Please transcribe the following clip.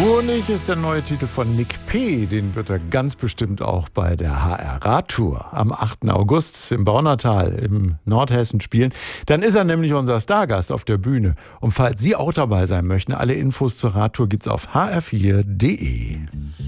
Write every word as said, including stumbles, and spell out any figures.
Honig ist der neue Titel von Nick P. Den wird er ganz bestimmt auch bei der H R Radtour am achten August im Baunatal im Nordhessen spielen. Dann ist er nämlich unser Stargast auf der Bühne. Und falls Sie auch dabei sein möchten, alle Infos zur Radtour gibt's auf h r vier punkt d e.